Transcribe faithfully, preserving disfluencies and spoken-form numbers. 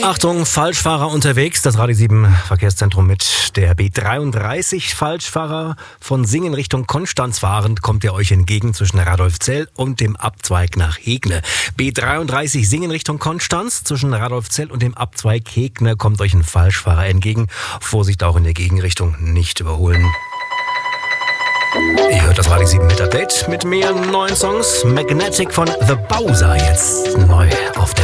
Achtung, Falschfahrer unterwegs. Das Radio sieben Verkehrszentrum mit der B dreiunddreißig. Falschfahrer von Singen Richtung Konstanz fahrend kommt er euch entgegen zwischen Radolfzell und dem Abzweig nach Hegne. B dreiunddreißig Singen Richtung Konstanz zwischen Radolfzell und dem Abzweig Hegne kommt euch ein Falschfahrer entgegen. Vorsicht, auch in der Gegenrichtung nicht überholen. Ihr hört das Radio sieben mit Update mit mehr neuen Songs. Magnetic von The Bowser jetzt neu auf der